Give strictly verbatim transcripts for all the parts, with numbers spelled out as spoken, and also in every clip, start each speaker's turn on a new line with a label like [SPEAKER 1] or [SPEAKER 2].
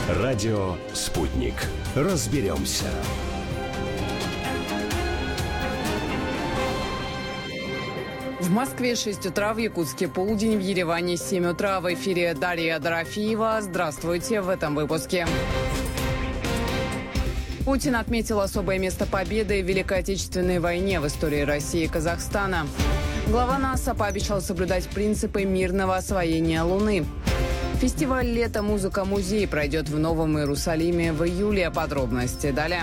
[SPEAKER 1] Радио «Спутник». Разберемся.
[SPEAKER 2] В Москве шесть утра, в Якутске полдень, в Ереване семь утра. В эфире Дарья Дорофеева. Здравствуйте в этом выпуске. Путин отметил особое место победы в Великой Отечественной войне в истории России и Казахстана. Глава НАСА пообещал соблюдать принципы мирного освоения Луны. Фестиваль «Лето. Музыка. Музей» пройдет в Новом Иерусалиме в июле. Подробности далее.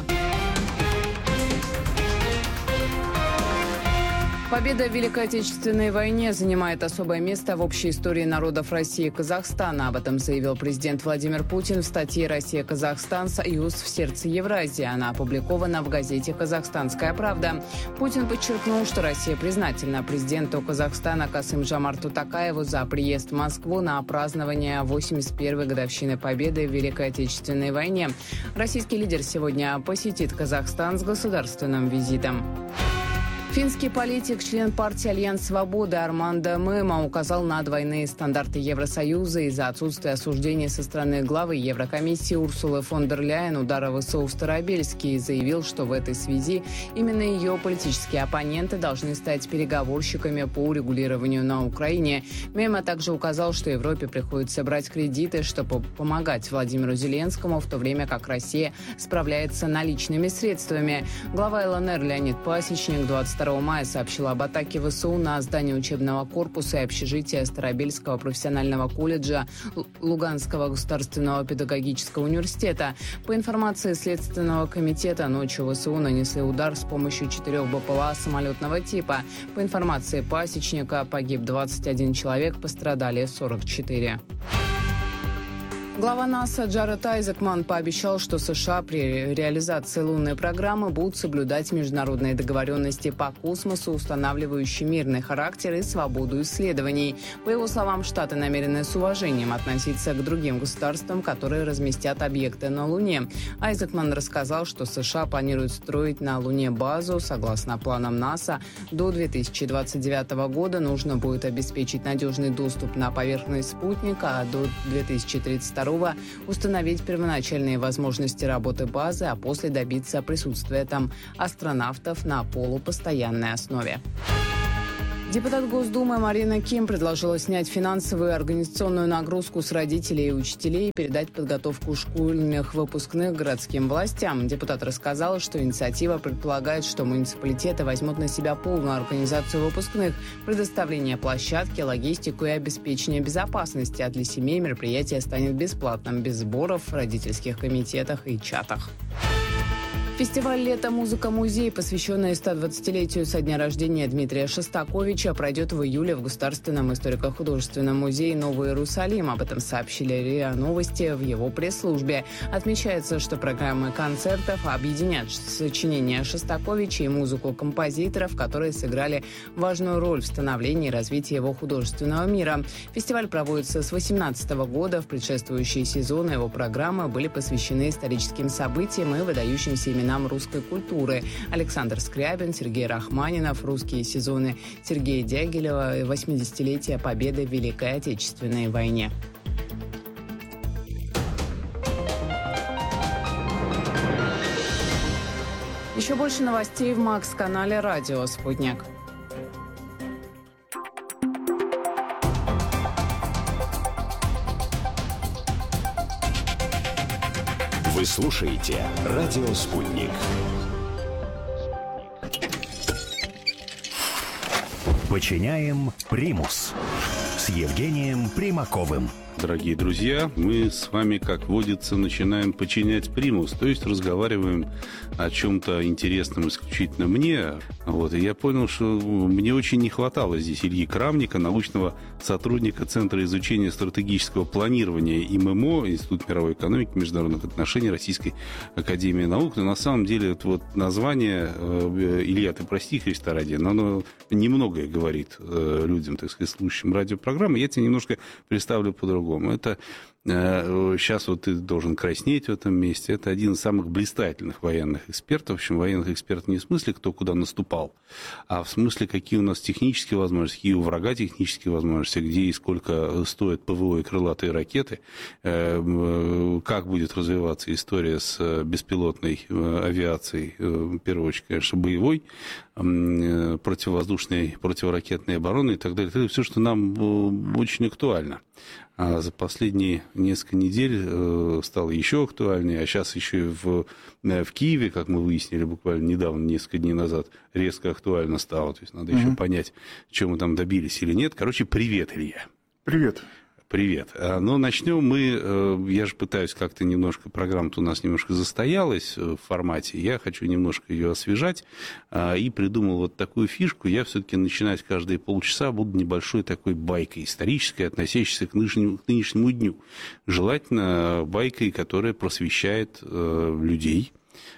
[SPEAKER 2] Победа в Великой Отечественной войне занимает особое место в общей истории народов России и Казахстана. Об этом заявил президент Владимир Путин в статье «Россия-Казахстан. Союз в сердце Евразии». Она опубликована в газете «Казахстанская правда». Путин подчеркнул, что Россия признательна президенту Казахстана Касым-Жомарту Токаеву за приезд в Москву на празднование восемьдесят первой годовщины Победы в Великой Отечественной войне. Российский лидер сегодня посетит Казахстан с государственным визитом. Финский политик, член партии «Альянс Свободы» Армандо Мэма указал на двойные стандарты Евросоюза из-за отсутствия осуждения со стороны главы Еврокомиссии Урсулы фон дер Ляйен удара ВСУ в Старобельске и заявил, что в этой связи именно ее политические оппоненты должны стать переговорщиками по урегулированию на Украине. Мэма также указал, что Европе приходится брать кредиты, чтобы помогать Владимиру Зеленскому, в то время как Россия справляется наличными средствами. Глава ЛНР Леонид Пасечник двадцать второго мая сообщил об атаке ВСУ на здание учебного корпуса и общежития Старобельского профессионального колледжа Луганского государственного педагогического университета. По информации Следственного комитета, ночью ВСУ нанесли удар с помощью четырех БПЛА самолетного типа. По информации Пасечника, погиб двадцать один человек, пострадали сорок четыре. Глава НАСА Джаред Айзекман пообещал, что США при реализации лунной программы будут соблюдать международные договоренности по космосу, устанавливающие мирный характер и свободу исследований. По его словам, Штаты намерены с уважением относиться к другим государствам, которые разместят объекты на Луне. Айзекман рассказал, что США планируют строить на Луне базу. Согласно планам НАСА, до две тысячи двадцать девятого года нужно будет обеспечить надежный доступ на поверхность спутника, а до две тысячи тридцать второго установить первоначальные возможности работы базы, а после добиться присутствия там астронавтов на полупостоянной основе. Депутат Госдумы Марина Ким предложила снять финансовую и организационную нагрузку с родителей и учителей и передать подготовку школьных выпускных городским властям. Депутат рассказала, что инициатива предполагает, что муниципалитеты возьмут на себя полную организацию выпускных, предоставление площадки, логистику и обеспечение безопасности, а для семей мероприятие станет бесплатным, без сборов в родительских комитетах и чатах. Фестиваль «Лето. Музыка. Музей», посвященный стодвадцатилетию со дня рождения Дмитрия Шостаковича, пройдет в июле в Государственном историко-художественном музее Новый Иерусалим. Об этом сообщили РИА Новости в его пресс-службе. Отмечается, что программы концертов объединят сочинения Шостаковича и музыку композиторов, которые сыграли важную роль в становлении и развитии его художественного мира. Фестиваль проводится с две тысячи восемнадцатого года. В предшествующие сезоны его программы были посвящены историческим событиям и выдающимся именам русской культуры. Александр Скрябин, Сергей Рахманинов, русские сезоны Сергея Дягилева, восьмидесятилетие Победы в Великой Отечественной войне. Еще больше новостей в Макс-канале «Радио Спутник».
[SPEAKER 1] Вы слушаете «Радио Спутник». Подчиняем примус с Евгением Примаковым.
[SPEAKER 3] Дорогие друзья, мы с вами, как водится, начинаем подчинять примус, то есть разговариваем о чем-то интересном исключительно мне. Вот, и я понял, что мне очень не хватало здесь Ильи Крамника, научного сотрудника Центра изучения стратегического планирования ИММО, Институт мировой экономики и международных отношений Российской академии наук. Но на самом деле это вот название, Илья, ты прости, Христа ради, но оно немногое говорит людям, так сказать, слушающим радиопрограммы. Я тебе немножко представлю по-другому. Это Сейчас вот ты должен краснеть в этом месте. Это один из самых блистательных военных экспертов. В общем, военных экспертов не в смысле, кто куда наступал, а в смысле, какие у нас технические возможности, какие у врага технические возможности, где и сколько стоят ПВО и крылатые ракеты, как будет развиваться история с беспилотной авиацией, в первую очередь, конечно, боевой, противовоздушной, противоракетной обороны и так далее. Это все, что нам очень актуально. А за последние несколько недель стало еще актуальнее, а сейчас еще и в, в Киеве, как мы выяснили буквально недавно, несколько дней назад, резко актуально стало. То есть надо mm-hmm. еще понять, чем мы там добились или нет. Короче, привет, Илья.
[SPEAKER 4] Привет.
[SPEAKER 3] Привет. Но начнем мы, я же пытаюсь как-то немножко, программа-то у нас немножко застоялась в формате, я хочу немножко ее освежать, и придумал вот такую фишку. Я все-таки начинать каждые полчаса буду небольшой такой байкой исторической, относящейся к нынешнему, к нынешнему дню. Желательно байкой, которая просвещает людей,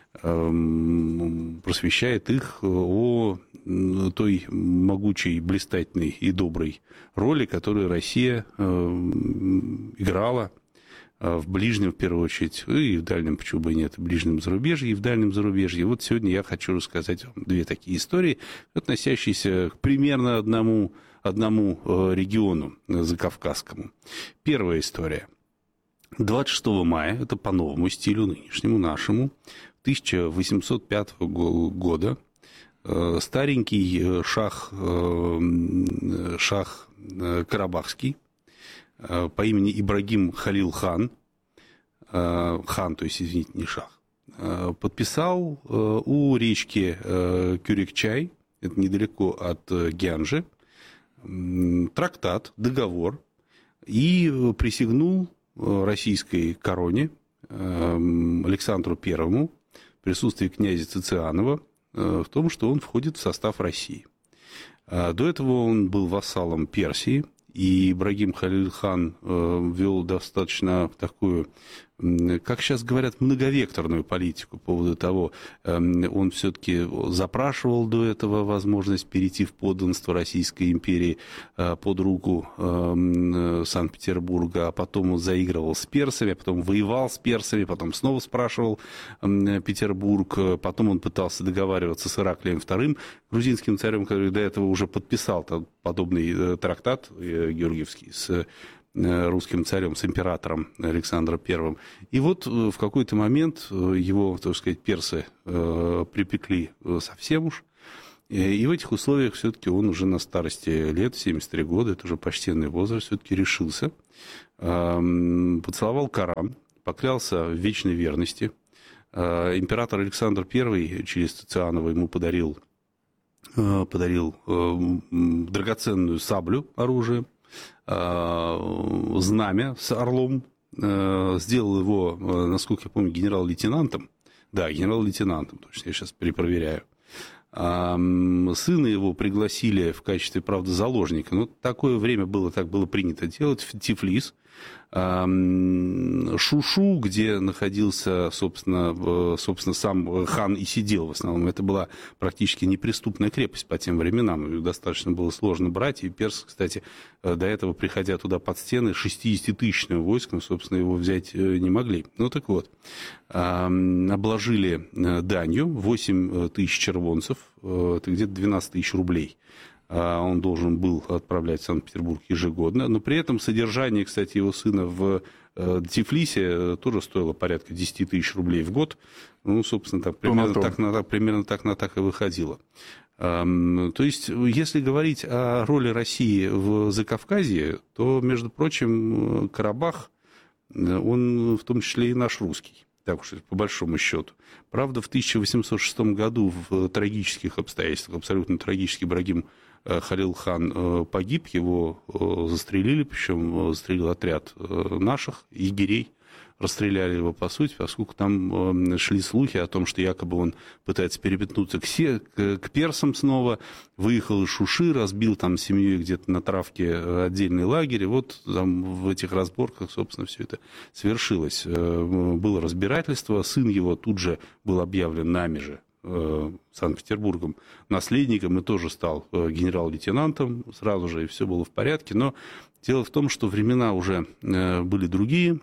[SPEAKER 3] просвещает их о той могучей, блистательной и доброй роли, которую Россия играла в ближнем, в первую очередь, и в дальнем, почему бы и нет, в ближнем зарубежье, и в дальнем зарубежье. Вот сегодня я хочу рассказать вам две такие истории, относящиеся к примерно одному, одному региону закавказскому. Первая история. двадцать шестого мая, это по новому стилю, нынешнему, нашему, тысяча восемьсот пятого года, старенький шах, шах Карабахский по имени Ибрагим Халил хан, хан, то есть, извините, не шах, подписал у речки Кюрекчай, это недалеко от Гянджи, трактат, договор, и присягнул российской короне Александру Первому в присутствии князя Цицианова в том, что он входит в состав России. До этого он был вассалом Персии, и Ибрагим Халил хан вел достаточно такую, как сейчас говорят, многовекторную политику по поводу того, он все-таки запрашивал до этого возможность перейти в подданство Российской империи под руку Санкт-Петербурга, а потом он заигрывал с персами, а потом воевал с персами, потом снова спрашивал Петербург, потом он пытался договариваться с Ираклием вторым, грузинским царем, который до этого уже подписал подобный трактат георгиевский с русским царем, с императором Александром Первым. И вот в какой-то момент его, так сказать, персы припекли совсем уж. И в этих условиях все-таки он уже на старости лет, семьдесят три года, это уже почтенный возраст, все-таки решился. Поцеловал Коран, поклялся в вечной верности. Император Александр Первый через Цицианова ему подарил, подарил драгоценную саблю, оружие, знамя с орлом, сделал его, насколько я помню, генерал-лейтенантом. Да, генерал-лейтенантом, точно, я сейчас перепроверяю. Сына его пригласили в качестве, правда, заложника. Но такое время было, так было принято делать, в Тифлис. Шушу, где находился, собственно, собственно, сам хан и сидел в основном. Это была практически неприступная крепость по тем временам. Ее достаточно было сложно брать. И персы, кстати, до этого, приходя туда под стены, шестидесятитысячным войском, собственно, его взять не могли. Ну, так вот, обложили данью восемь тысяч червонцев, это где-то двенадцать тысяч рублей. Он должен был отправлять в Санкт-Петербург ежегодно. Но при этом содержание, кстати, его сына в Тифлисе тоже стоило порядка десять тысяч рублей в год. Ну, собственно, так, примерно, так, на, примерно так на так и выходило. То есть, если говорить о роли России в Закавказье, то, между прочим, Карабах, он в том числе и наш русский. Так уж, по большому счету. Правда, в тысяча восемьсот шестом году в трагических обстоятельствах, абсолютно трагически, Ибрагим Халил хан погиб, его застрелили, причем застрелил отряд наших егерей, расстреляли его по сути, поскольку там шли слухи о том, что якобы он пытается переметнуться к, се, к, к персам снова, выехал из Шуши, разбил там семьей где-то на травке отдельный лагерь, и вот там в этих разборках, собственно, все это свершилось. Было разбирательство, сын его тут же был объявлен нами же, Санкт-Петербургом, наследником, и тоже стал генерал-лейтенантом сразу же, и все было в порядке, но Дело в том, что времена уже были другие.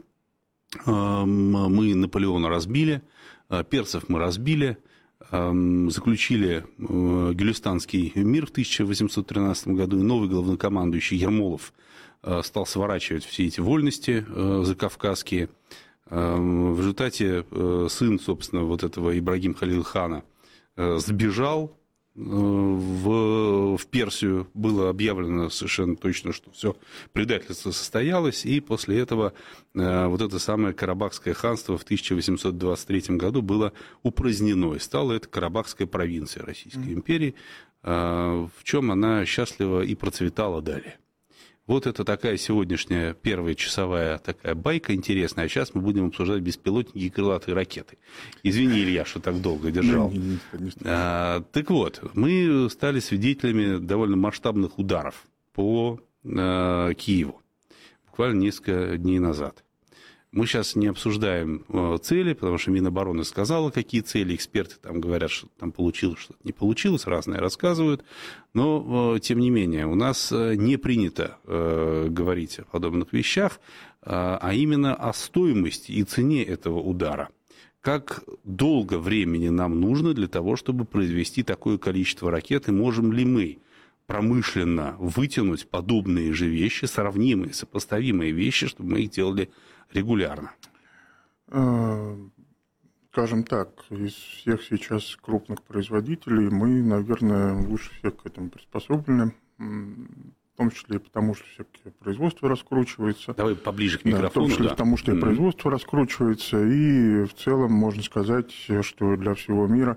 [SPEAKER 3] Мы Наполеона разбили, персов мы разбили, заключили Гюлистанский мир в тысяча восемьсот тринадцатом году, и новый главнокомандующий Ермолов стал сворачивать все эти вольности закавказские. В результате сын, собственно, вот этого Ибрагим Халил-хана сбежал в, в Персию. Было объявлено совершенно точно, что все предательство состоялось, и после этого вот это самое Карабахское ханство в тысяча восемьсот двадцать третьем году было упразднено, и стала это Карабахская провинция Российской империи, в чем она счастливо и процветала далее. Вот это такая сегодняшняя первая часовая такая байка интересная. А сейчас мы будем обсуждать беспилотники и крылатые ракеты. Извини, Илья, что так долго держал. А, так вот, мы стали свидетелями довольно масштабных ударов по а, Киеву. Буквально несколько дней назад. Мы сейчас не обсуждаем цели, потому что Минобороны сказала, какие цели. Эксперты там говорят, что там получилось, что-то не получилось, разное рассказывают. Но, тем не менее, у нас не принято говорить о подобных вещах, а именно о стоимости и цене этого удара. Как долго времени нам нужно для того, чтобы произвести такое количество ракет, и можем ли мы промышленно вытянуть подобные же вещи, сравнимые, сопоставимые вещи, чтобы мы их делали регулярно?
[SPEAKER 4] Скажем так, из всех сейчас крупных производителей мы, наверное, лучше всех к этому приспособлены, в том числе и потому, что все-таки производство раскручивается.
[SPEAKER 3] Давай поближе к микрофону. Да, в том числе
[SPEAKER 4] да. потому, что и производство раскручивается, и в целом можно сказать, что для всего мира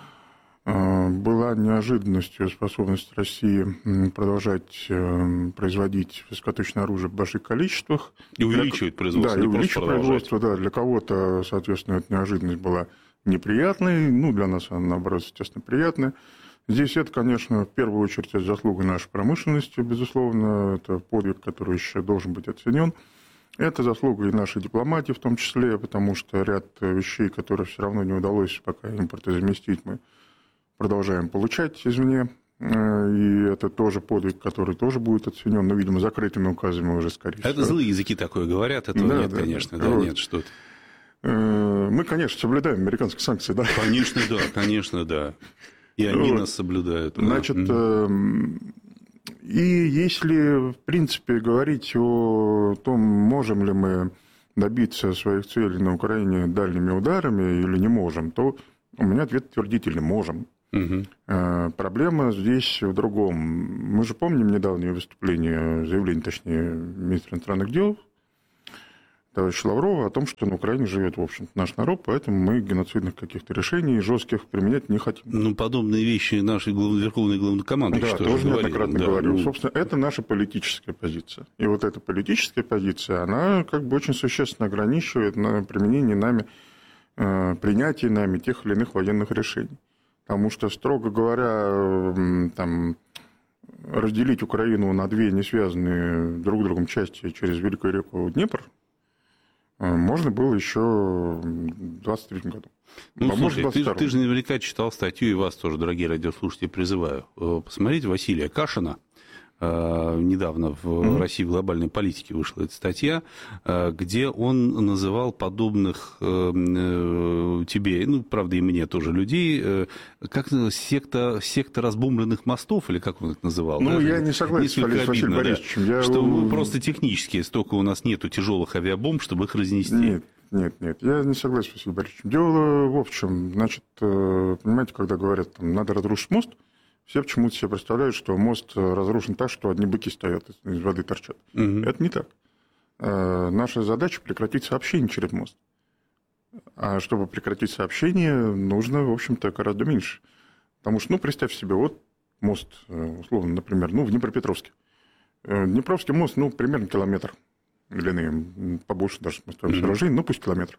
[SPEAKER 4] была неожиданностью способность России продолжать производить высокоточное оружие в больших количествах.
[SPEAKER 3] И увеличивать производство.
[SPEAKER 4] Да, и увеличивать производство, да. Для кого-то, соответственно, эта неожиданность была неприятной, ну, для нас она, наоборот, естественно, приятная. Здесь это, конечно, в первую очередь заслуга нашей промышленности, безусловно, это подвиг, который еще должен быть оценен. Это заслуга и нашей дипломатии в том числе, потому что ряд вещей, которые все равно не удалось пока импортозаместить, мы продолжаем получать извне, и это тоже подвиг, который тоже будет оценен, но, видимо, закрытыми указами уже, скорее всего.
[SPEAKER 3] Это злые языки такое говорят, этого да, нет, да, конечно, да, вот. Нет, что-то.
[SPEAKER 4] Мы, конечно, соблюдаем американские санкции, да?
[SPEAKER 3] Конечно, да, конечно, да. И они вот. Нас соблюдают.
[SPEAKER 4] Значит, да. И если, в принципе, говорить о том, можем ли мы добиться своих целей на Украине дальними ударами или не можем, то у меня ответ твердительный – можем. Угу. Проблема здесь в другом. Мы же помним недавнее выступление, заявление, точнее, министра иностранных дел товарища Лаврова о том, что на Украине живет, в общем-то, наш народ, поэтому мы геноцидных каких-то решений жестких применять не хотим.
[SPEAKER 3] Ну, подобные вещи наши верховные главнокомандующие
[SPEAKER 4] да, тоже неоднократно да, говорил. Ну... Собственно, это наша политическая позиция. И вот эта политическая позиция, она как бы очень существенно ограничивает на применение нами, принятие нами тех или иных военных решений. Потому что, строго говоря, там, разделить Украину на две не связанные друг с другом части через великую реку Днепр можно было еще в двадцать третьем году.
[SPEAKER 3] Ну, а слушай, ты, ты же наверняка читал статью, и вас тоже, дорогие радиослушатели, призываю посмотреть Василия Кашина. Недавно в mm-hmm. России в глобальной политике вышла эта статья, где он называл подобных тебе, ну, правда, и мне тоже людей, как секта, секта разбомбленных мостов, или как он их называл?
[SPEAKER 4] Ну,
[SPEAKER 3] да?
[SPEAKER 4] я не согласен с Василием
[SPEAKER 3] да,
[SPEAKER 4] Борисовичем. Я...
[SPEAKER 3] Что мы просто технически, столько у нас нету тяжелых авиабомб, чтобы их разнести.
[SPEAKER 4] Нет, нет, нет, я не согласен с Василием Борисовичем. Дело в общем, значит, понимаете, когда говорят, там, надо разрушить мост, все почему-то себе представляют, что мост разрушен так, что одни быки стоят, из воды торчат. Угу. Это не так. Наша задача прекратить сообщение через мост. А чтобы прекратить сообщение, нужно, в общем-то, гораздо меньше. Потому что, ну, представь себе, вот мост, условно, например, ну, в Днепропетровске. Днепровский мост, ну, примерно километр длины, побольше даже мостовых сооружений, угу. ну, пусть километр.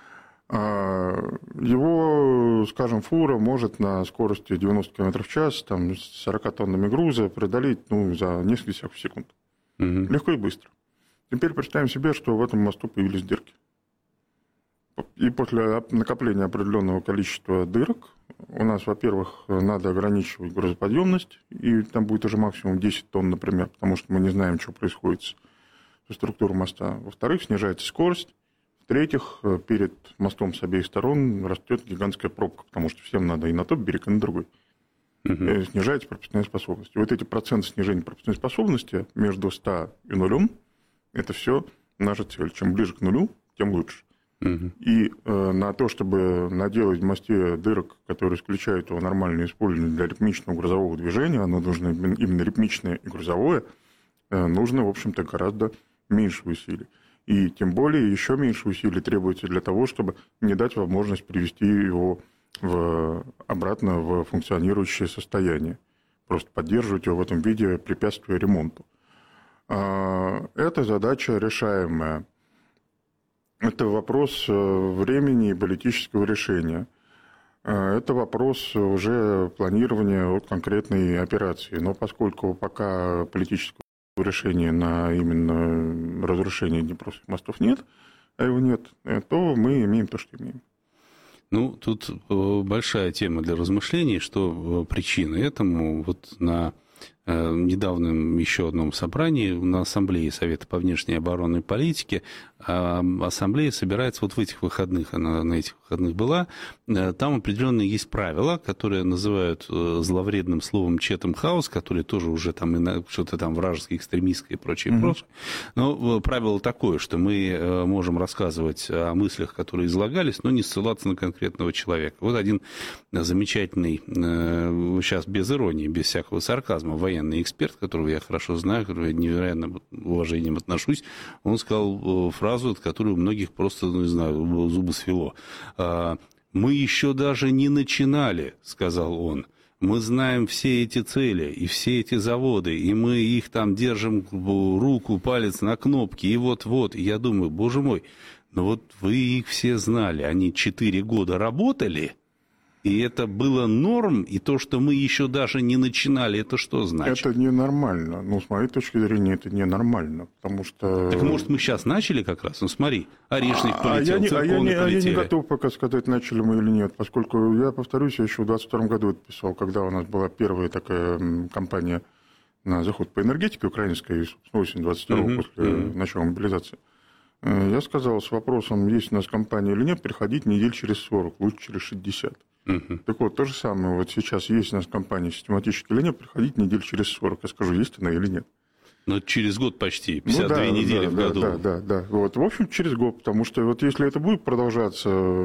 [SPEAKER 4] Его, скажем, фура может на скорости девяносто километров в час там, с сорока тоннами груза преодолеть ну, за несколько десятков секунд. Угу. Легко и быстро. Теперь представим себе, что в этом мосту появились дырки. И после накопления определенного количества дырок у нас, во-первых, надо ограничивать грузоподъемность, и там будет уже максимум десять тонн, например, потому что мы не знаем, что происходит с структуру моста. Во-вторых, снижается скорость. В-третьих, перед мостом с обеих сторон растет гигантская пробка, потому что всем надо и на тот берег, и на другой. Угу. Снижается пропускная способность. И вот эти проценты снижения пропускной способности между ста и нулем, это все наша цель. Чем ближе к нулю, тем лучше. Угу. И э, на то, чтобы наделать в мосте дырок, которые исключают его нормальное использование для ритмичного грузового движения, оно нужно именно ритмичное и грузовое, э, нужно, в общем-то, гораздо меньше усилий. И тем более еще меньше усилий требуется для того, чтобы не дать возможность привести его в, обратно в функционирующее состояние. Просто поддерживать его в этом виде препятствия ремонту. Это задача решаемая. Это вопрос времени и политического решения. Это вопрос уже планирования от конкретной операции. Но поскольку пока политического решения на именно разрушение Днепровских мостов нет, а его нет, то мы имеем то, что имеем.
[SPEAKER 3] Ну, тут большая тема для размышлений, что причина этому. Вот на недавнем еще одном собрании на Ассамблее Совета по внешней и оборонной политике Ассамблея собирается вот в этих выходных, она на этих выходных была, там определенные есть правила, которые называют зловредным словом Chatham House, которые тоже уже там что-то там вражеское, экстремистское и прочее, mm-hmm. прочее. Но правило такое, что мы можем рассказывать о мыслях, которые излагались, но не ссылаться на конкретного человека. Вот один замечательный, сейчас без иронии, без всякого сарказма, военный эксперт, которого я хорошо знаю, которого я невероятно уважением отношусь, он сказал фразу, от которой у многих просто, ну, не знаю, зубы свело. «Мы еще даже не начинали», — сказал он. «Мы знаем все эти цели и все эти заводы, и мы их там держим руку, палец на кнопке, и вот-вот». И я думаю, боже мой, ну вот вы их все знали, они четыре года работали, и это было норм, и то, что мы еще даже не начинали, это что значит?
[SPEAKER 4] Это ненормально. Ну, с моей точки зрения, это ненормально, потому что...
[SPEAKER 3] Так, может, мы сейчас начали как раз? Ну, смотри, Орешник
[SPEAKER 4] а,
[SPEAKER 3] полетел,
[SPEAKER 4] а я,
[SPEAKER 3] Церковный
[SPEAKER 4] а я, не,
[SPEAKER 3] полетели.
[SPEAKER 4] А я не готов пока сказать, начали мы или нет, поскольку, я повторюсь, я еще в двадцать втором году это писал, когда у нас была первая такая кампания на заход по энергетике украинской, собственно, осень двадцать второго, uh-huh, после uh-huh. начала мобилизации. Я сказал, с вопросом, есть у нас компания или нет, приходить недель через сорок, лучше через шестьдесят. Uh-huh. Так вот, то же самое, вот сейчас есть у нас компания систематически или нет, приходить недель через сорок, я скажу, есть она или нет.
[SPEAKER 3] Но через год почти, пятьдесят две ну, да, недели
[SPEAKER 4] да,
[SPEAKER 3] в
[SPEAKER 4] да,
[SPEAKER 3] году.
[SPEAKER 4] Да, да, да. Вот, в общем, через год, потому что вот если это будет продолжаться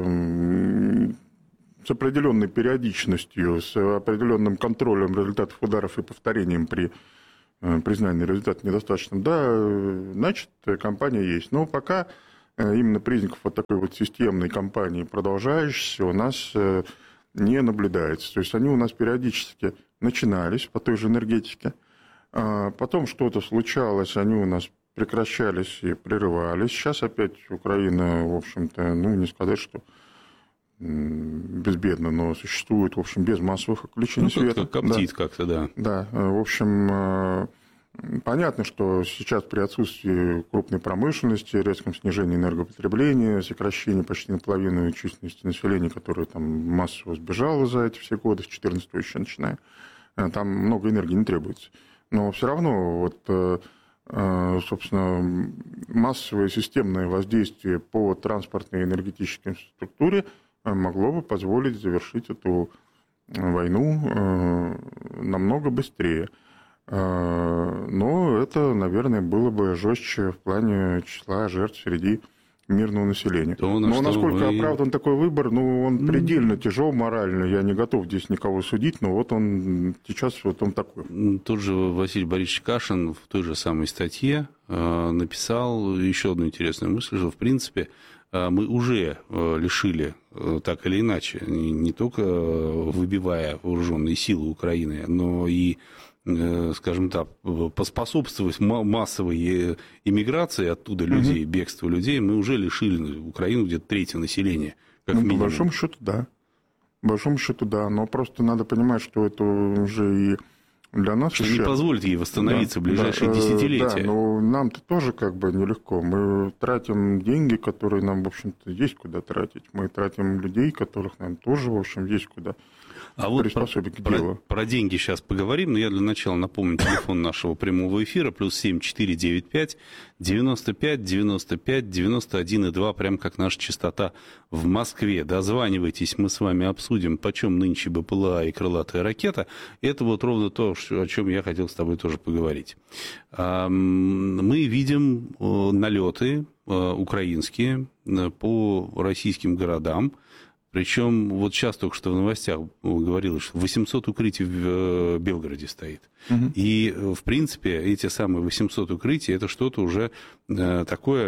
[SPEAKER 4] с определенной периодичностью, с определенным контролем результатов ударов и повторением при признании результата недостаточным, да, значит, компания есть. Но пока именно признаков вот такой вот системной кампании продолжающейся у нас не наблюдается. То есть они у нас периодически начинались по той же энергетике, потом что-то случалось, они у нас прекращались и прерывались. Сейчас опять Украина, в общем-то, ну, не сказать, что безбедно, но существует, в общем, без массовых отключений
[SPEAKER 3] ну,
[SPEAKER 4] света.
[SPEAKER 3] Коптит
[SPEAKER 4] да.
[SPEAKER 3] как-то, да.
[SPEAKER 4] Да, в общем, понятно, что сейчас при отсутствии крупной промышленности, резком снижении энергопотребления, сокращении почти наполовину численности населения, которое там массово сбежало за эти все годы, с две тысячи четырнадцатого еще начиная, там много энергии не требуется. Но все равно, вот, собственно, массовое системное воздействие по транспортной и энергетической инфраструктуре могло бы позволить завершить эту войну намного быстрее. Но это, наверное, было бы жестче в плане числа жертв среди мирного населения. То, на Но насколько мы... оправдан такой выбор, ну, он mm. предельно тяжел морально. Я не готов здесь никого судить, но вот он сейчас вот он такой.
[SPEAKER 3] Тот же Василий Борисович Кашин в той же самой статье написал еще одну интересную мысль, что, в принципе, мы уже лишили, так или иначе, не только выбивая вооруженные силы Украины, но и, скажем так, поспособствовать массовой иммиграции оттуда людей, угу. бегству людей, мы уже лишили Украину где-то трети населения, как
[SPEAKER 4] ну,
[SPEAKER 3] минимум.
[SPEAKER 4] По большому счету, да. По большому счету, да. Но просто надо понимать, что это уже и для нас...
[SPEAKER 3] Что
[SPEAKER 4] еще...
[SPEAKER 3] не позволит ей восстановиться
[SPEAKER 4] да,
[SPEAKER 3] в ближайшие
[SPEAKER 4] да,
[SPEAKER 3] десятилетия.
[SPEAKER 4] Да, но нам-то тоже как бы нелегко. Мы тратим деньги, которые нам, в общем-то, есть куда тратить. Мы тратим людей, которых нам тоже, в общем, есть куда
[SPEAKER 3] А вот
[SPEAKER 4] приспособить
[SPEAKER 3] про,
[SPEAKER 4] к делу.
[SPEAKER 3] Про, про деньги сейчас поговорим, но я для начала напомню телефон нашего прямого эфира, плюс семь четыре девять пять девяносто пять девяносто пять девяносто один и два, прям как наша частота в Москве. Дозванивайтесь, мы с вами обсудим, почем нынче БПЛА и крылатая ракета. Это вот ровно то, о чем я хотел с тобой тоже поговорить. Мы видим налеты украинские по российским городам. Причем вот сейчас только что в новостях говорилось, что восемьсот укрытий в Белгороде стоит. Угу. И, в принципе, эти самые восемьсот укрытий, это что-то уже такое,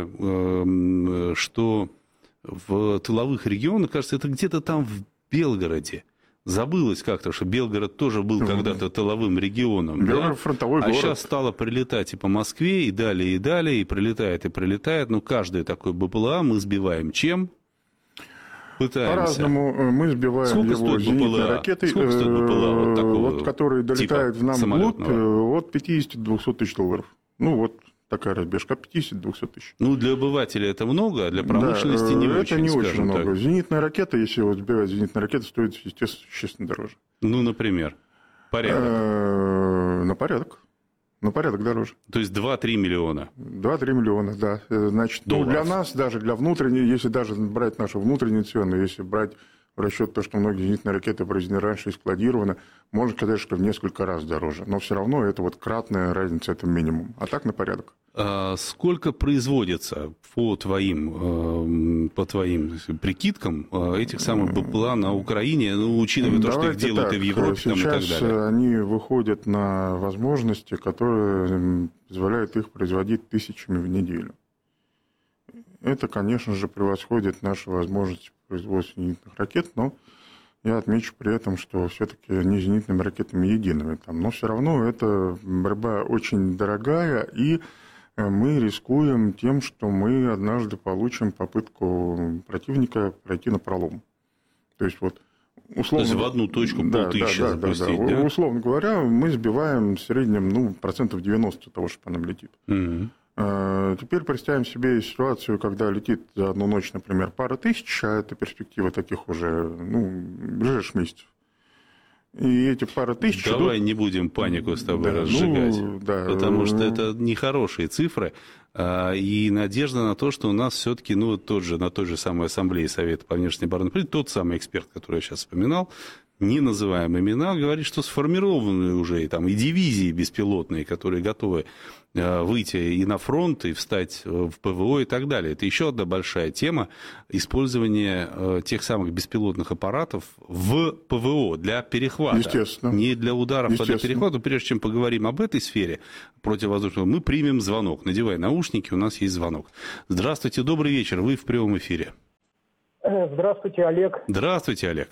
[SPEAKER 3] что в тыловых регионах, кажется, это где-то там в Белгороде. Забылось как-то, что Белгород тоже был когда-то тыловым регионом.
[SPEAKER 4] Белгород,
[SPEAKER 3] да?
[SPEAKER 4] фронтовой
[SPEAKER 3] а
[SPEAKER 4] город.
[SPEAKER 3] сейчас стало прилетать и по Москве, и далее, и далее, и прилетает, и прилетает. Но каждый такой БПЛА мы сбиваем чем? Пытаемся.
[SPEAKER 4] По-разному мы сбиваем
[SPEAKER 3] Сколько
[SPEAKER 4] его зенитной ракетой,
[SPEAKER 3] Сколько стоит БПЛА вот такого,
[SPEAKER 4] вот, который долетает
[SPEAKER 3] типа
[SPEAKER 4] в нам вглубь, от пятьдесят до двухсот тысяч долларов. Ну вот такая разбежка, от пятидесяти до двухсот тысяч.
[SPEAKER 3] Ну для обывателя это много, а для промышленности
[SPEAKER 4] да,
[SPEAKER 3] не
[SPEAKER 4] это
[SPEAKER 3] очень,
[SPEAKER 4] не очень
[SPEAKER 3] скажем
[SPEAKER 4] много.
[SPEAKER 3] так.
[SPEAKER 4] Зенитная ракета, если вот сбивать зенитную ракету, стоит, естественно, существенно дороже.
[SPEAKER 3] Ну, например, порядок.
[SPEAKER 4] На порядок. На порядок дороже.
[SPEAKER 3] То есть два-три миллиона.
[SPEAKER 4] два-три миллиона, да. Значит, ну, для нас, даже для внутренней, если даже брать нашу внутреннюю цену, если брать в расчет то, что многие зенитные ракеты произведены раньше и складированы, можно сказать, что в несколько раз дороже. Но все равно это вот кратная разница, это минимум. А так на порядок.
[SPEAKER 3] А сколько производится по твоим, по твоим прикидкам этих самых БПЛА на Украине, ну, учитывая то, что их делают так, и в Европе там, и так далее?
[SPEAKER 4] Сейчас они выходят на возможности, которые позволяют их производить тысячами в неделю. Это, конечно же, превосходит наши возможности производства зенитных ракет, но я отмечу при этом, что все-таки не зенитными ракетами едиными. Там, но все равно эта борьба очень дорогая, и мы рискуем тем, что мы однажды получим попытку противника пройти на пролом. То есть, вот, условно...
[SPEAKER 3] То есть в одну точку
[SPEAKER 4] да,
[SPEAKER 3] полтысячи
[SPEAKER 4] да,
[SPEAKER 3] запустить,
[SPEAKER 4] да, да.
[SPEAKER 3] да?
[SPEAKER 4] Условно говоря, мы сбиваем в среднем ну, процентов девяносто того, что по нам летит.
[SPEAKER 3] Угу.
[SPEAKER 4] Теперь представим себе ситуацию, когда летит за одну ночь, например, пара тысяч, а это перспектива таких уже, ну, ближайших месяцев. И эти пара тысяч...
[SPEAKER 3] Давай
[SPEAKER 4] идут...
[SPEAKER 3] не будем панику с тобой
[SPEAKER 4] да,
[SPEAKER 3] разжигать,
[SPEAKER 4] ну, да.
[SPEAKER 3] потому что это нехорошие цифры, и надежда на то, что у нас все-таки, ну, тот же, на той же самой Ассамблее Совета по внешней обороне, тот самый эксперт, который я сейчас вспоминал, не называем имена, говорит, что сформированы уже и, там, и дивизии беспилотные, которые готовы э, выйти и на фронт, и встать в ПВО и так далее. Это еще одна большая тема использования э, тех самых беспилотных аппаратов в ПВО для перехвата.
[SPEAKER 4] Естественно.
[SPEAKER 3] Не для ударов, а для перехвата. Прежде чем поговорим об этой сфере противовоздушного, мы примем звонок. Надевай наушники, у нас есть звонок. Здравствуйте, добрый вечер, вы в прямом эфире.
[SPEAKER 5] Здравствуйте, Олег.
[SPEAKER 3] Здравствуйте, Олег.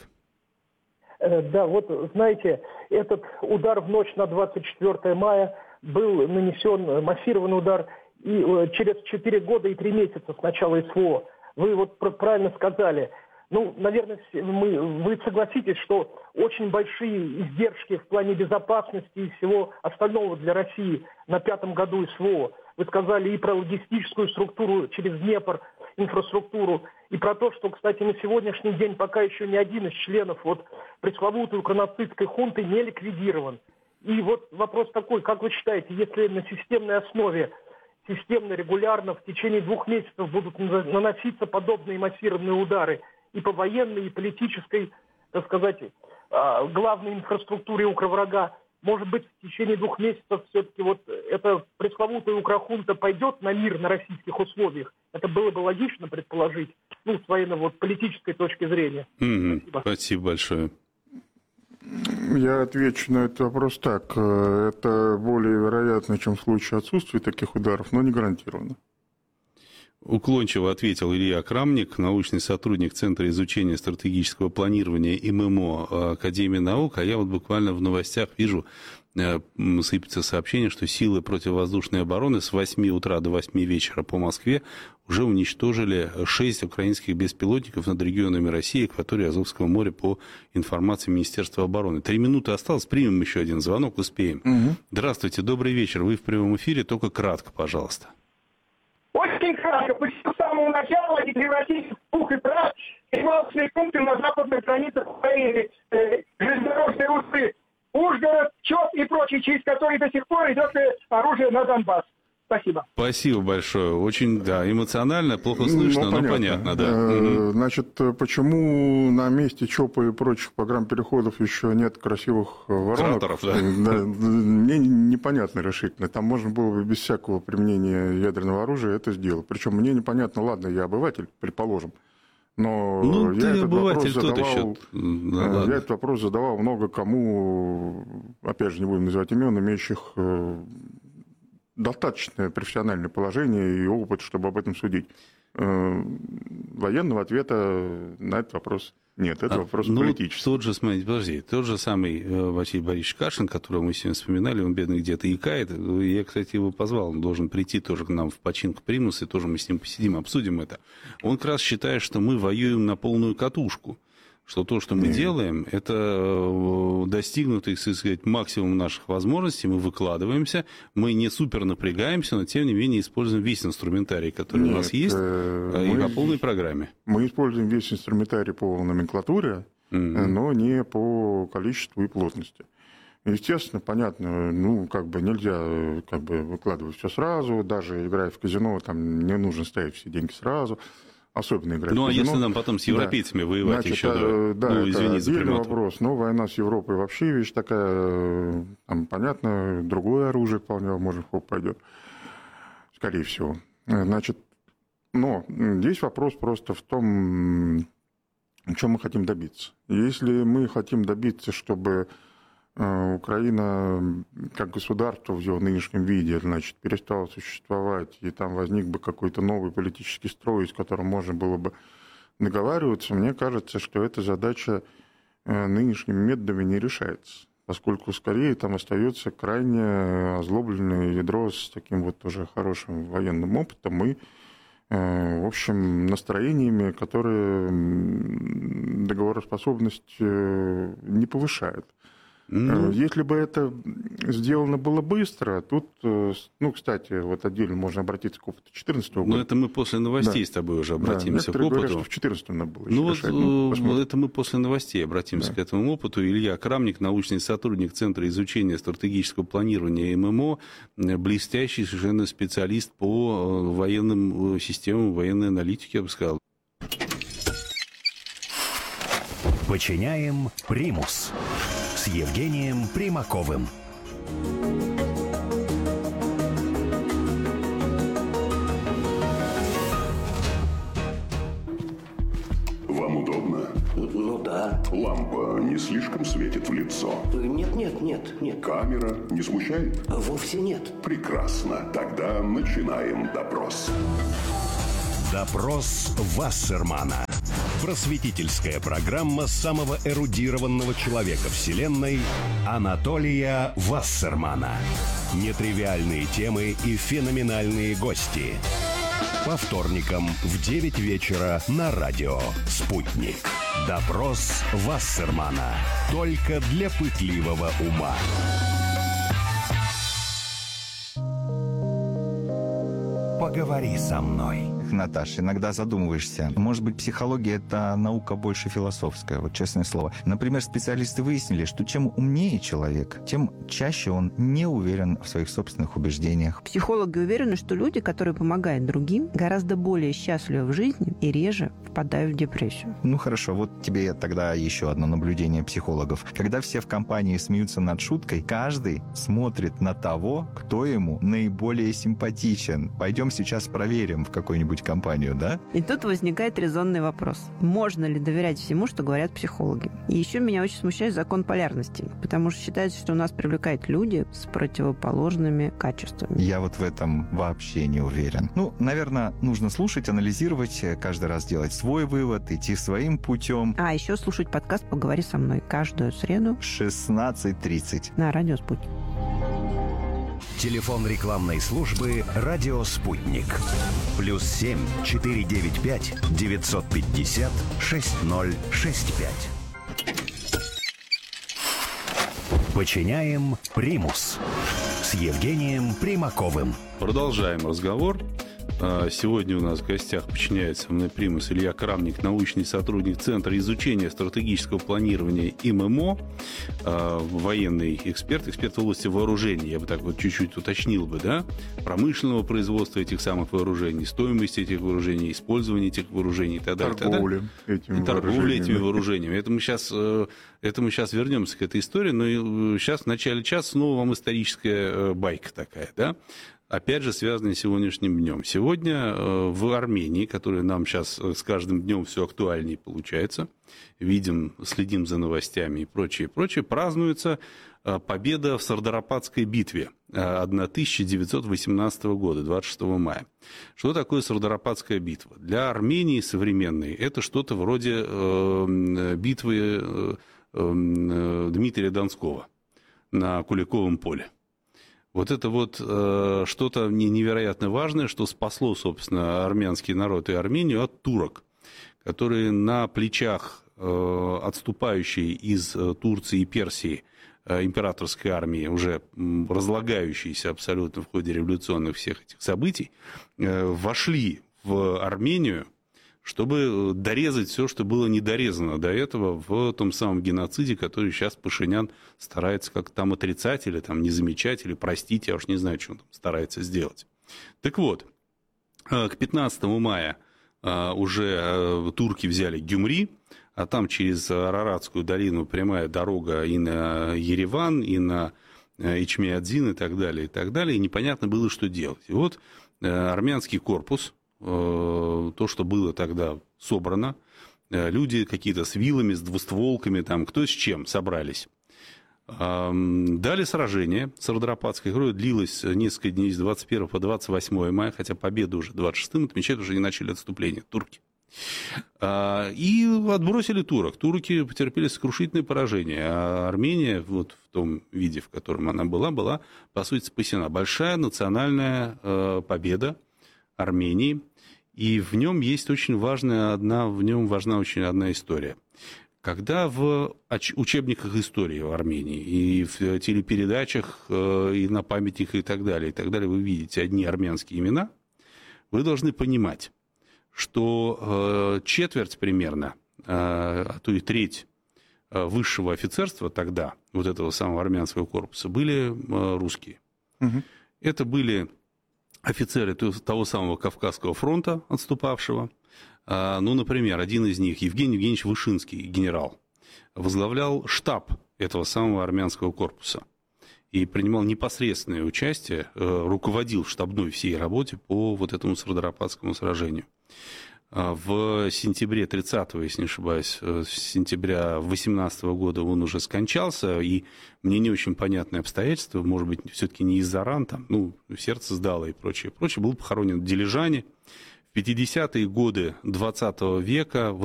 [SPEAKER 5] Да, вот, знаете, этот удар в ночь на двадцать четвёртое мая был нанесен, массированный удар, и через четыре года и три месяца с начала СВО. Вы вот правильно сказали. Ну, наверное, мы, вы согласитесь, что очень большие издержки в плане безопасности и всего остального для России на пятом году СВО. Вы сказали и про логистическую структуру через Днепр, инфраструктуру, и про то, что, кстати, на сегодняшний день пока еще ни один из членов вот пресловутой укронацистской хунты не ликвидирован. И вот вопрос такой, как вы считаете, если на системной основе, системно, регулярно в течение двух месяцев будут наноситься подобные массированные удары и по военной, и политической, так сказать, главной инфраструктуре укроврага, может быть, в течение двух месяцев все-таки вот эта пресловутая укрохунта пойдет на мир на российских условиях? Это было бы логично предположить, ну, с военно-политической точки зрения.
[SPEAKER 3] Mm-hmm.
[SPEAKER 5] Спасибо.
[SPEAKER 3] Спасибо большое.
[SPEAKER 4] Я отвечу на этот вопрос так. Это более вероятно, чем в случае отсутствия таких ударов, но не гарантированно.
[SPEAKER 3] Уклончиво ответил Илья Крамник, научный сотрудник Центра изучения стратегического планирования ММО Академии наук. А я вот буквально в новостях вижу, сыпется сообщение, что силы противовоздушной обороны с восьми утра до восьми вечера по Москве уже уничтожили шесть украинских беспилотников над регионами России, акватории Азовского моря, по информации Министерства обороны. Три минуты осталось, примем еще один звонок, успеем. Угу. Здравствуйте, добрый вечер, вы в прямом эфире, только кратко, пожалуйста.
[SPEAKER 6] Очень кратко. Почему с самого начала они превратились в пух и прах, и пункты на западной границе Украины, э, который до сих пор идет оружие на Донбасс. Спасибо.
[SPEAKER 3] Спасибо большое. Очень, да, эмоционально, плохо слышно, но, но понятно, да.
[SPEAKER 4] Э, значит, почему на месте ЧОПа и прочих программ переходов еще нет красивых воронок?
[SPEAKER 3] Кратеров, да?
[SPEAKER 4] Да, мне непонятно решительно. Там можно было бы без всякого применения ядерного оружия это сделать. Причем мне непонятно, ладно, я обыватель, предположим, но
[SPEAKER 3] ну,
[SPEAKER 4] я, этот вопрос задавал,
[SPEAKER 3] еще... ну,
[SPEAKER 4] я этот вопрос задавал много кому, опять же, не будем называть имен, имеющих достаточное профессиональное положение и опыт, чтобы об этом судить. Военного ответа на этот вопрос нет. Это а, вопрос
[SPEAKER 3] ну,
[SPEAKER 4] политический.
[SPEAKER 3] Тот же, смотрите, подожди, тот же самый Василий Борисович Кашин, которого мы сегодня вспоминали, он, бедный, где-то икает. Я, кстати, его позвал, он должен прийти тоже к нам в починку Примус, и тоже мы с ним посидим, обсудим это. Он как раз считает, что мы воюем на полную катушку. Что то, что мы Нет. делаем, это достигнутый, так сказать, максимум наших возможностей, мы выкладываемся, мы не супер напрягаемся, но, тем не менее, используем весь инструментарий, который Нет, у нас есть, э, и мы, по полной программе.
[SPEAKER 4] Мы используем весь инструментарий по номенклатуре, mm-hmm. но не по количеству и плотности. Естественно, понятно, ну, как бы нельзя как бы, выкладывать все сразу, даже играя в казино, там не нужно ставить все деньги сразу. Особенно играть.
[SPEAKER 3] Ну, а
[SPEAKER 4] казино.
[SPEAKER 3] если нам потом с европейцами да. воевать
[SPEAKER 4] Значит,
[SPEAKER 3] еще,
[SPEAKER 4] да,
[SPEAKER 3] ну,
[SPEAKER 4] это
[SPEAKER 3] извини за
[SPEAKER 4] отдельный
[SPEAKER 3] примат.
[SPEAKER 4] вопрос. Но война с Европой вообще вещь такая, там, понятно, другое оружие вполне возможно в ход пойдет, скорее всего. Значит, но здесь вопрос просто в том, чем мы хотим добиться. Если мы хотим добиться, чтобы Украина как государство в его нынешнем виде, значит, перестала существовать, и там возник бы какой-то новый политический строй, с которым можно было бы договариваться, мне кажется, что эта задача нынешними методами не решается, поскольку скорее там остается крайне озлобленное ядро с таким вот тоже хорошим военным опытом и, в общем, настроениями, которые договороспособность не повышают. Ну, если бы это сделано было быстро, тут, ну, кстати, вот отдельно можно обратиться к опыту две тысячи четырнадцатого года.
[SPEAKER 3] Но это мы после новостей да. с тобой уже обратимся да, к опыту. Говорят, что
[SPEAKER 4] в две тысячи четырнадцатом надо было
[SPEAKER 3] ну, вот,
[SPEAKER 4] решать. Ну,
[SPEAKER 3] это мы после новостей обратимся да. к этому опыту. Илья Крамник, научный сотрудник Центра изучения стратегического планирования эм эм о, блестящий совершенно специалист по военным системам, военной аналитике, я бы сказал.
[SPEAKER 1] Подчиняем примус. С Евгением Примаковым.
[SPEAKER 7] Вам удобно?
[SPEAKER 8] Ну да.
[SPEAKER 7] Лампа не слишком светит в лицо?
[SPEAKER 8] Нет, нет, нет, нет.
[SPEAKER 7] Камера не смущает?
[SPEAKER 8] Вовсе нет.
[SPEAKER 7] Прекрасно. Тогда начинаем допрос.
[SPEAKER 1] Допрос Вассермана. Просветительская программа самого эрудированного человека Вселенной Анатолия Вассермана. Нетривиальные темы и феноменальные гости. По вторникам в девять вечера на радио «Спутник». Допрос Вассермана. Только для пытливого ума. Поговори со мной.
[SPEAKER 9] Наташ, иногда задумываешься. Может быть, психология – это наука больше философская, вот честное слово. Например, специалисты выяснили, что чем умнее человек, тем чаще он не уверен в своих собственных убеждениях.
[SPEAKER 10] Психологи уверены, что люди, которые помогают другим, гораздо более счастливы в жизни и реже впадают в депрессию.
[SPEAKER 9] Ну хорошо, вот тебе тогда еще одно наблюдение психологов. Когда все в компании смеются над шуткой, каждый смотрит на того, кто ему наиболее симпатичен. Пойдем сейчас проверим в какой-нибудь компанию, да?
[SPEAKER 10] И тут возникает резонный вопрос. Можно ли доверять всему, что говорят психологи? И еще меня очень смущает закон полярности, потому что считается, что нас привлекают люди с противоположными качествами.
[SPEAKER 9] Я вот в этом вообще не уверен. Ну, наверное, нужно слушать, анализировать, каждый раз делать свой вывод, идти своим путем.
[SPEAKER 10] А еще слушать подкаст «Поговори со мной» каждую среду
[SPEAKER 9] в шестнадцать тридцать
[SPEAKER 10] на радио «Спутник».
[SPEAKER 1] Телефон рекламной службы «Радио Спутник». Плюс семь четыре девять пять девятьсот пятьдесят шесть ноль шесть пять. Подчиняем примус. С Евгением Примаковым.
[SPEAKER 3] Продолжаем разговор. Сегодня у нас в гостях подчиняется мной примус Илья Крамник, научный сотрудник Центра изучения стратегического планирования ИММО, военный эксперт, эксперт в области вооружений. Я бы так вот чуть-чуть уточнил бы, да, промышленного производства этих самых вооружений, стоимость этих вооружений, использование этих вооружений и так далее.
[SPEAKER 4] Торговля этими
[SPEAKER 3] и торговля этими
[SPEAKER 4] вооружениями.
[SPEAKER 3] вооружениями. Это мы сейчас, это мы сейчас вернемся к этой истории, но сейчас в начале часа снова вам историческая байка такая, да. Опять же, связанные с сегодняшним днем. Сегодня в Армении, которая нам сейчас с каждым днем все актуальнее получается, видим, следим за новостями и прочее, прочее, празднуется победа в Сардарападской битве тысяча девятьсот восемнадцатого года, двадцать шестого мая. Что такое Сардарападская битва? Для Армении современной это что-то вроде битвы Дмитрия Донского на Куликовом поле. Вот это вот э, что-то невероятно важное, что спасло, собственно, армянский народ и Армению от турок, которые на плечах э, отступающей из э, Турции и Персии э, императорской армии, уже м, разлагающейся абсолютно в ходе революционных всех этих событий, э, вошли в Армению, чтобы дорезать все, что было недорезано до этого в том самом геноциде, который сейчас Пашинян старается как-то там отрицать или там не замечать, или простить, я уж не знаю, что он там старается сделать. Так вот, к пятнадцатому мая уже турки взяли Гюмри, а там через Араратскую долину прямая дорога и на Ереван, и на Ичмиадзин, и так далее, и так далее, и непонятно было, что делать. И вот армянский корпус, то, что было тогда собрано, люди какие-то с вилами, с двустволками, там, кто с чем собрались. Дали сражение Сардарападское, которое длилось несколько дней с двадцать первого по двадцать восьмое мая, хотя победу уже двадцать шестым отмечают, уже не начали отступление турки. И отбросили турок. Турки потерпели сокрушительное поражение, а Армения, вот в том виде, в котором она была, была, по сути, спасена. Большая национальная победа Армении, и в нем есть очень важная одна, в нем важна очень одна история. Когда в учебниках истории в Армении и в телепередачах, и на памятниках и так далее, и так далее, вы видите одни армянские имена, вы должны понимать, что четверть примерно, а то и треть высшего офицерства тогда, вот этого самого армянского корпуса, были русские. Угу. Это были офицеры того самого Кавказского фронта, отступавшего. Ну, например, один из них, Евгений Евгеньевич Вышинский, генерал, возглавлял штаб этого самого армянского корпуса и принимал непосредственное участие, руководил штабной всей работе по вот этому Сардарападскому сражению. В сентябре тридцатого, если не ошибаюсь, с сентября восемнадцатого года он уже скончался, и мне не очень понятные обстоятельства, может быть, все-таки не из-за ран, там, ну, сердце сдало и прочее, прочее, был похоронен в Дилижане. В пятидесятые годы двадцатого века